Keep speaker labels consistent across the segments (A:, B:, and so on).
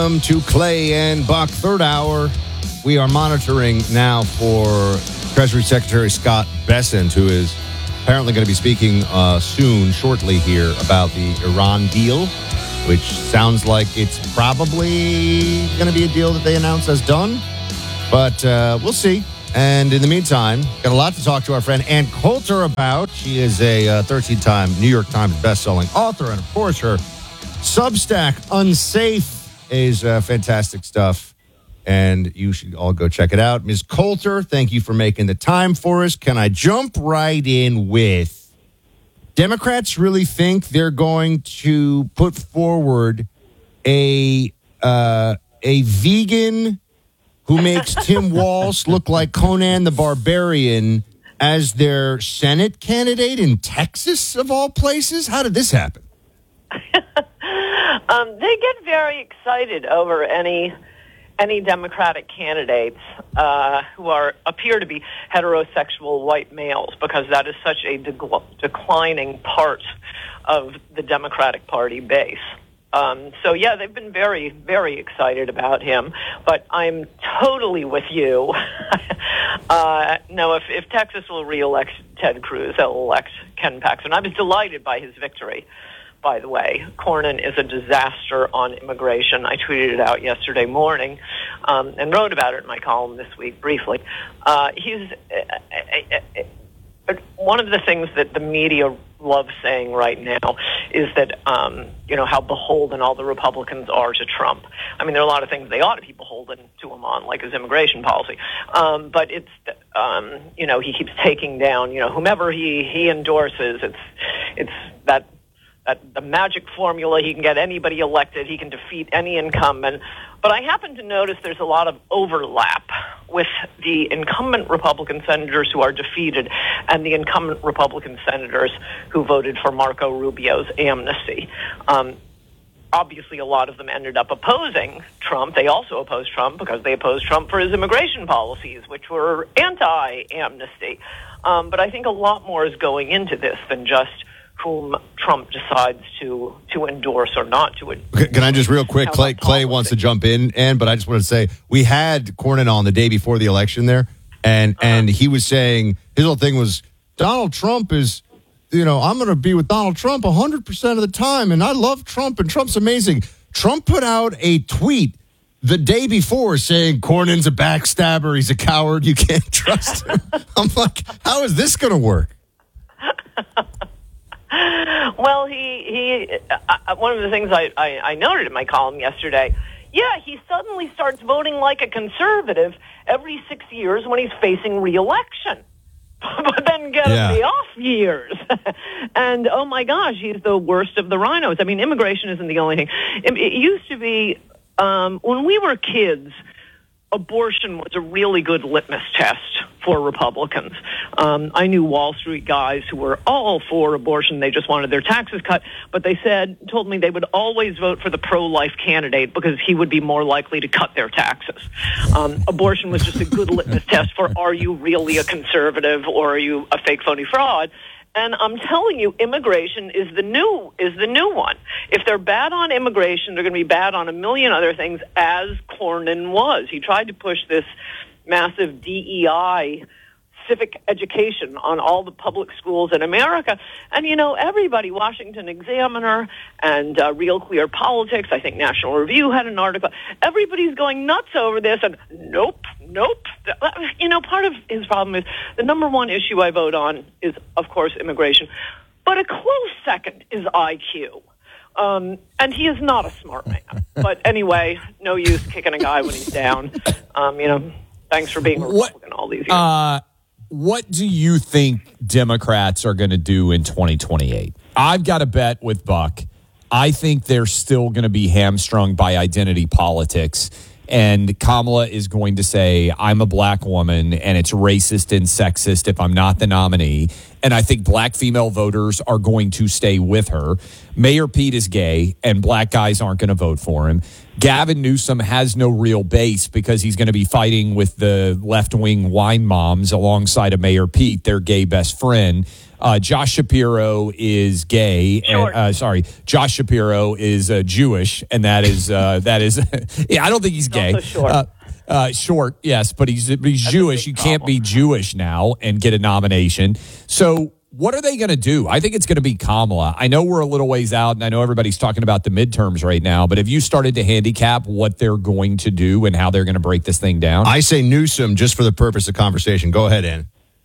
A: Welcome to Clay and Buck, third hour. We are monitoring now for Treasury Secretary Scott Bessent, who is apparently going to be speaking shortly here about the Iran deal, which sounds like it's probably going to be a deal that they announce as done. But we'll see. And in the meantime, got a lot to talk to our friend Ann Coulter about. She is a 13-time New York Times bestselling author, and of course her Substack, Unsafe, is fantastic stuff, and you should all go check it out. Ms. Coulter, thank you for making the time for us. Can I jump right in with Democrats really think they're going to put forward a vegan who makes Tim Walz look like Conan the Barbarian as their Senate candidate in Texas, of all places? How did this happen?
B: They get very excited over any Democratic candidates who appear to be heterosexual white males, because that is such a declining part of the Democratic Party base. So, yeah, they've been very, very excited about him. But I'm totally with you. No, if Texas will reelect Ted Cruz, they'll elect Ken Paxton. I was delighted by his victory, by the way. Cornyn is a disaster on immigration. I tweeted it out yesterday morning and wrote about it in my column this week briefly. He's one of the things that the media loves saying right now is that, how beholden all the Republicans are to Trump. I mean, there are a lot of things they ought to be beholden to him on, like his immigration policy. But it's, he keeps taking down, whomever he endorses. It's that the magic formula. He can get anybody elected. He can defeat any incumbent. But I happen to notice there's a lot of overlap with the incumbent Republican senators who are defeated and the incumbent Republican senators who voted for Marco Rubio's amnesty. Obviously, a lot of them ended up opposing Trump. They also opposed Trump because they opposed Trump for his immigration policies, which were anti-amnesty. But I think a lot more is going into this than just whom Trump decides to endorse or not to endorse.
A: Can I just real quick, Clay wants to jump in, but I just want to say, we had Cornyn on the day before the election there, and he was saying, his whole thing was, Donald Trump is, I'm going to be with Donald Trump 100% of the time, and I love Trump, and Trump's amazing. Trump put out a tweet the day before saying Cornyn's a backstabber, he's a coward, you can't trust him. I'm like, how is this going to work?
B: Well, one of the things I noted in my column yesterday, he suddenly starts voting like a conservative every 6 years when he's facing re-election. But then get the off years. And, oh, my gosh, he's the worst of the rhinos. I mean, immigration isn't the only thing. It used to be, when we were kids, abortion was a really good litmus test for Republicans. I knew Wall Street guys who were all for abortion. They just wanted their taxes cut. But they told me they would always vote for the pro-life candidate because he would be more likely to cut their taxes. Abortion was just a good litmus test for, are you really a conservative or are you a fake, phony fraud? And I'm telling you, immigration is the new one. If they're bad on immigration, they're going to be bad on a million other things, as Cornyn was. He tried to push this massive DEI civic education on all the public schools in America. And, everybody, Washington Examiner and Real Clear Politics, I think National Review had an article, everybody's going nuts over this, and nope. Part of his problem is the number one issue I vote on is, of course, immigration. But a close second is IQ. And he is not a smart man. But anyway, no use kicking a guy when he's down. Thanks for being a Republican all these years.
C: What do you think Democrats are going to do in 2028? I've got a bet with Buck. I think they're still going to be hamstrung by identity politics. And Kamala is going to say, I'm a black woman, and it's racist and sexist if I'm not the nominee. and I think black female voters are going to stay with her. Mayor Pete is gay, and black guys aren't going to vote for him. Gavin Newsom has no real base because he's going to be fighting with the left-wing wine moms alongside of Mayor Pete, their gay best friend. Josh Shapiro is gay.
B: Sure.
C: Josh Shapiro is Jewish, and that is yeah, I don't think he's gay.
B: Short.
C: Short, yes, but he's Jewish. You can't be Jewish now and get a nomination. So what are they going to do? I think it's going to be Kamala. I know we're a little ways out, and I know everybody's talking about the midterms right now, but have you started to handicap what they're going to do and how they're going to break this thing down?
A: I say Newsom just for the purpose of conversation. Go ahead, Ann.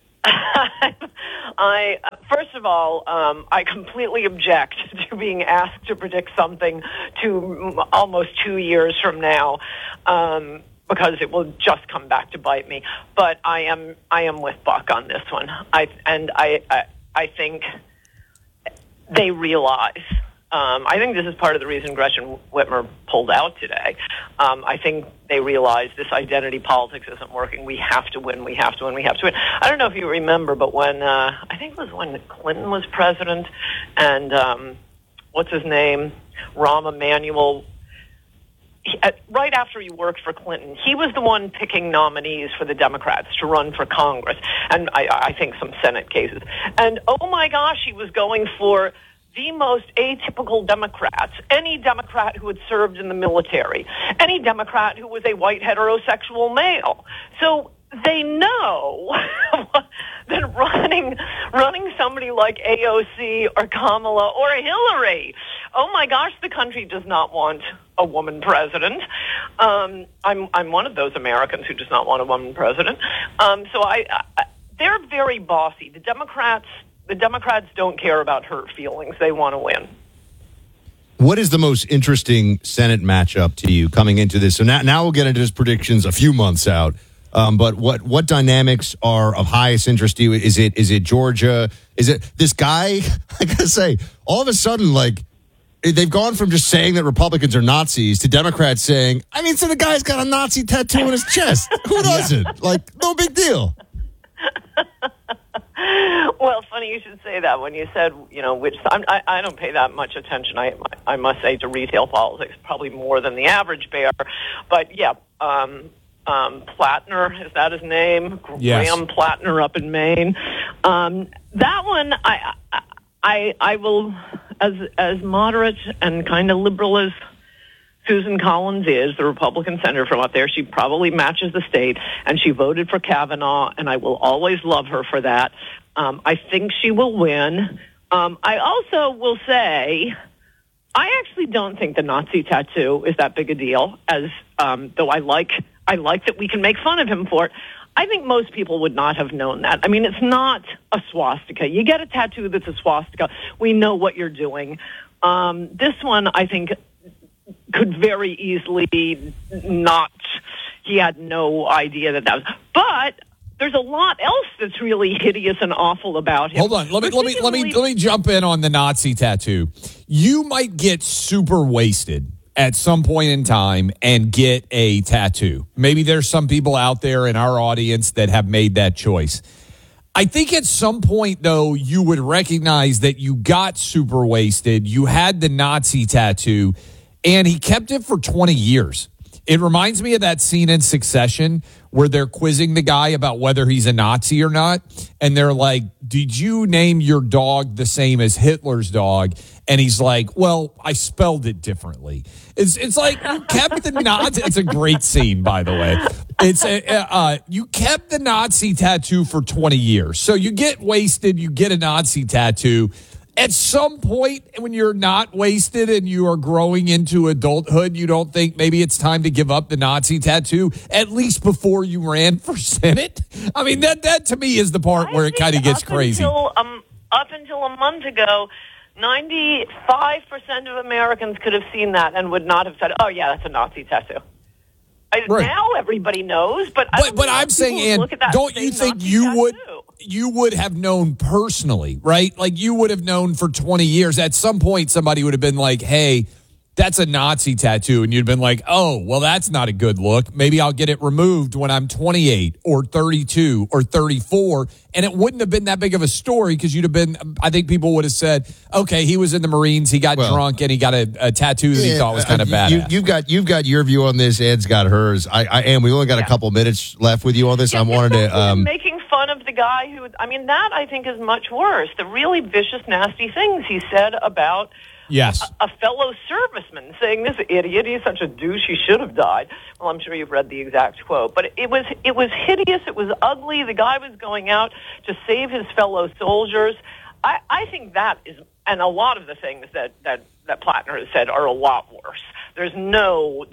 B: First of all, I completely object to being asked to predict something to almost 2 years from now, because it will just come back to bite me. But I am with Buck on this one. I think they realize. I think this is part of the reason Gretchen Whitmer pulled out today. I think they realize this identity politics isn't working. We have to win. We have to win. We have to win. I don't know if you remember, but when I think it was when Clinton was president, and what's his name, Rahm Emanuel. Right after he worked for Clinton, he was the one picking nominees for the Democrats to run for Congress, and I think some Senate cases. And oh my gosh, he was going for the most atypical Democrats, any Democrat who had served in the military, any Democrat who was a white heterosexual male. So they know that running somebody like AOC or Kamala or Hillary, oh my gosh, the country does not want a woman president. I'm one of those Americans who does not want a woman president. So they're very bossy. The Democrats don't care about hurt feelings. They want to win.
A: What is the most interesting Senate matchup to you coming into this? So now we'll get into his predictions a few months out. But what dynamics are of highest interest to you? Is it Georgia? Is it this guy? I gotta say, all of a sudden, like, they've gone from just saying that Republicans are Nazis to Democrats saying, I mean, so the guy's got a Nazi tattoo on his chest. Who doesn't? Like, no big deal.
B: Well, funny you should say that when you said, which I don't pay that much attention. I must say to retail politics, probably more than the average bear. But yeah, Plattner, is that his name?
C: Yes.
B: Graham Plattner up in Maine. That one, I will, as moderate and kind of liberal as Susan Collins is, the Republican senator from up there, she probably matches the state, and she voted for Kavanaugh, and I will always love her for that. I think she will win. I also will say, I actually don't think the Nazi tattoo is that big a deal, as though I like that we can make fun of him for it. I think most people would not have known that. I mean, it's not a swastika. You get a tattoo that's a swastika, we know what you're doing. This one, I think, could very easily not. He had no idea that was. But there's a lot else that's really hideous and awful about him.
C: Hold on, let me jump in on the Nazi tattoo. You might get super wasted at some point in time and get a tattoo. Maybe there's some people out there in our audience that have made that choice. I think at some point, though, you would recognize that you got super wasted, you had the Nazi tattoo, and he kept it for 20 years. It reminds me of that scene in Succession where they're quizzing the guy about whether he's a Nazi or not. And they're like, did you name your dog the same as Hitler's dog? And he's like, well, I spelled it differently. It's like, you kept the Nazi. It's a great scene, by the way. It's you kept the Nazi tattoo for 20 years. So you get wasted, you get a Nazi tattoo. At some point, when you're not wasted and you are growing into adulthood, you don't think maybe it's time to give up the Nazi tattoo, at least before you ran for Senate? I mean, that to me is the part where it kind of gets crazy.
B: Up until a month ago, 95% of Americans could have seen that and would not have said, oh, yeah, that's a Nazi tattoo. Right. Now everybody knows, but
C: I'm saying, Ann, don't you think you would have known personally, right? Like you would have known for 20 years. At some point, somebody would have been like, hey, that's a Nazi tattoo. And you'd been like, oh, well, that's not a good look. Maybe I'll get it removed when I'm 28 or 32 or 34. And it wouldn't have been that big of a story because you'd have been, I think people would have said, okay, he was in the Marines, he got drunk, and he got a tattoo that he thought was kind of bad.
A: You've got your view on this. Ed's got hers. And we only got a couple minutes left with you on this. I wanted to
B: making fun of the guy who, that I think is much worse. The really vicious, nasty things he said about a fellow serviceman, saying this idiot, he's such a douche, he should have died. Well, I'm sure you've read the exact quote, but it was hideous. It was ugly. The guy was going out to save his fellow soldiers. I think that is, and a lot of the things that Plattner has said are a lot worse. There's no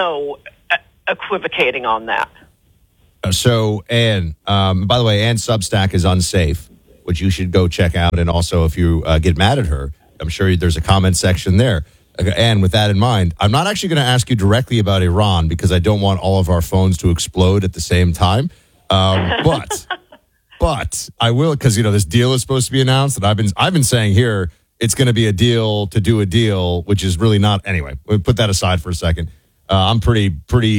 B: equivocating on that.
A: So, Ann, by the way, Ann's Substack is unsafe, which you should go check out. And also, if you get mad at her, I'm sure there's a comment section there. And with that in mind, I'm not actually going to ask you directly about Iran because I don't want all of our phones to explode at the same time. But I will, because this deal is supposed to be announced, and I've been saying here it's going to be a deal to do a deal, which is really not. Anyway, we'll put that aside for a second. I'm pretty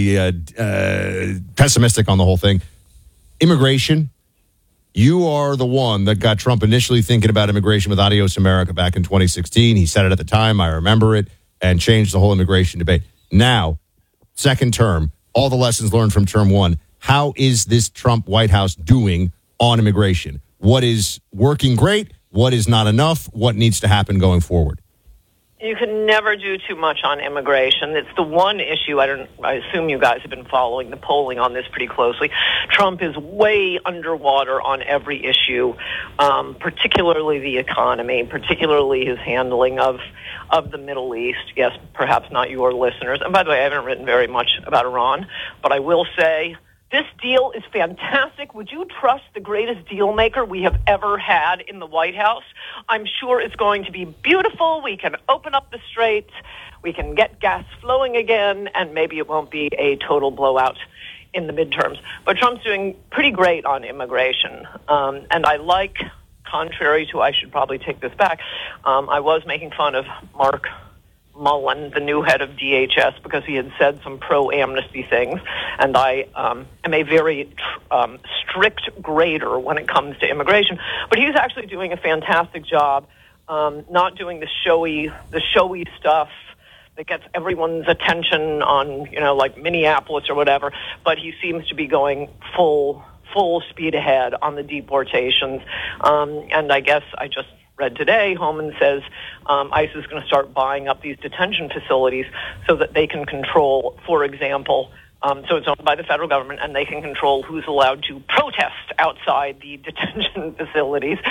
A: pessimistic on the whole thing. Immigration. You are the one that got Trump initially thinking about immigration with Adios America back in 2016. He said it at the time. I remember it, and changed the whole immigration debate. Now, second term, all the lessons learned from term one. How is this Trump White House doing on immigration? What is working great? What is not enough? What needs to happen going forward?
B: You can never do too much on immigration. It's the one issue. I assume you guys have been following the polling on this pretty closely. Trump is way underwater on every issue, particularly the economy, particularly his handling of the Middle East. Yes, perhaps not your listeners. And by the way, I haven't written very much about Iran, but I will say this deal is fantastic. Would you trust the greatest deal maker we have ever had in the White House? I'm sure it's going to be beautiful. We can open up the straits. We can get gas flowing again, and maybe it won't be a total blowout in the midterms. But Trump's doing pretty great on immigration. And I like, contrary to, I should probably take this back, I was making fun of Mark Mullen, the new head of DHS, because he had said some pro-amnesty things, and I am a very strict grader when it comes to immigration. But he's actually doing a fantastic job, not doing the showy stuff that gets everyone's attention on, like Minneapolis or whatever. But he seems to be going full speed ahead on the deportations, and I guess I just read today, Homan says ICE is going to start buying up these detention facilities so that they can control, for example, so it's owned by the federal government, and they can control who's allowed to protest outside the detention facilities.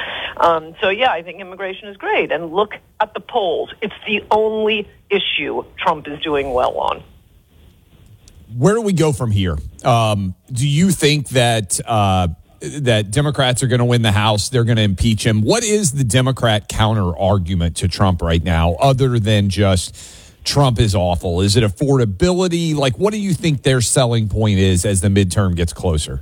B: I think immigration is great. And look at the polls. It's the only issue Trump is doing well on.
C: Where do we go from here? Do you think that Democrats are going to win the House? They're going to impeach him. What is the Democrat counter argument to Trump right now, other than just Trump is awful? Is it affordability? Like, what do you think their selling point is as the midterm gets closer?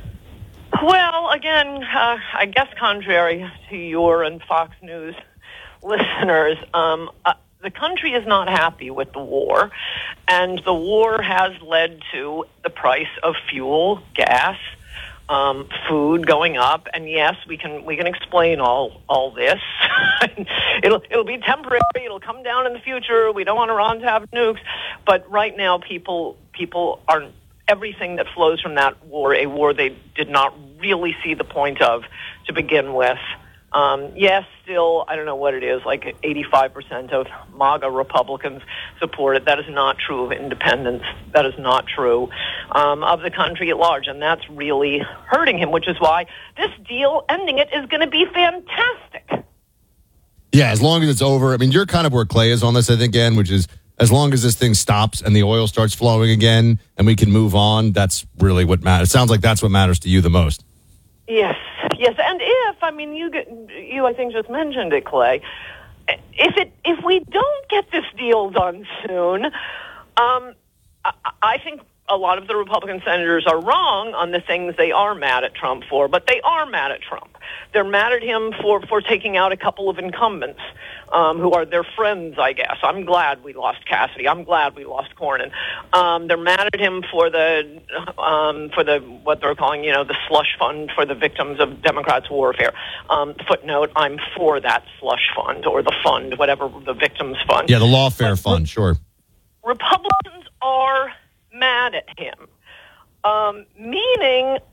B: Well, again, I guess contrary to your and Fox News listeners, the country is not happy with the war, and the war has led to the price of fuel, gas, food going up, and yes, we can explain all this. It'll be temporary. It'll come down in the future. We don't want Iran to have nukes, but right now, people aren't. Everything that flows from that war, a war they did not really see the point of to begin with. Yes, still, I don't know what it is, like 85% of MAGA Republicans support it. That is not true of independents. That is not true of the country at large, and that's really hurting him, which is why this deal, ending it, is going to be fantastic.
A: Yeah, as long as it's over. I mean, you're kind of where Clay is on this, I think, Ann, which is as long as this thing stops and the oil starts flowing again and we can move on, that's really what matters. It sounds like that's what matters to you the most.
B: Yes, and you I think just mentioned it, Clay. If we don't get this deal done soon, I think a lot of the Republican senators are wrong on the things they are mad at Trump for, but they are mad at Trump. They're mad at him for taking out a couple of incumbents. who are their friends, I guess. I'm glad we lost Cassidy. I'm glad we lost Cornyn. They're mad at him for the what they're calling, the slush fund for the victims of Democrats' warfare. Footnote: I'm for that slush fund or the fund, whatever the victims fund.
A: Yeah, the lawfare fund. Sure.
B: Republicans are mad at him, meaning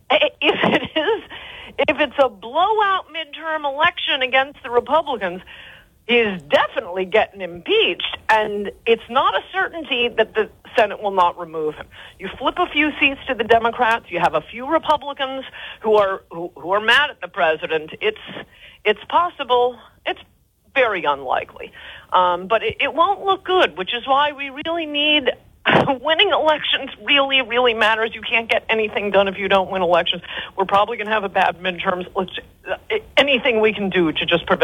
B: if it's a blowout midterm election against the Republicans, he's definitely getting impeached, and it's not a certainty that the Senate will not remove him. You flip a few seats to the Democrats, you have a few Republicans who are mad at the president. It's possible. It's very unlikely, but it won't look good, which is why we really need. Winning elections really, really matters. You can't get anything done if you don't win elections. We're probably going to have a bad midterms. Anything we can do to just prevent